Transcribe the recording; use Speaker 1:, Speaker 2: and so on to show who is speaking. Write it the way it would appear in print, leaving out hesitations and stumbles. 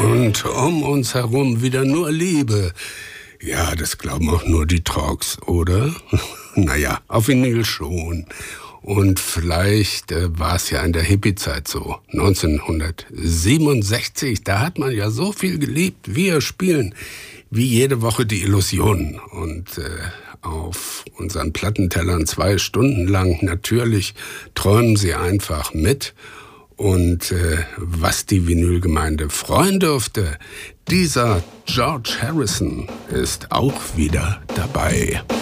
Speaker 1: Und um uns herum wieder nur Liebe. Ja, das glauben auch nur die Trogs, oder? Naja, auf Vinyl schon. Und vielleicht war es ja in der Hippie-Zeit so, 1967, da hat man ja so viel geliebt. Wir spielen wie jede Woche die Illusionen. Und auf unseren Plattentellern 2 Stunden lang natürlich träumen sie einfach mit. Und was die Vinylgemeinde freuen dürfte, dieser George Harrison ist auch wieder dabei.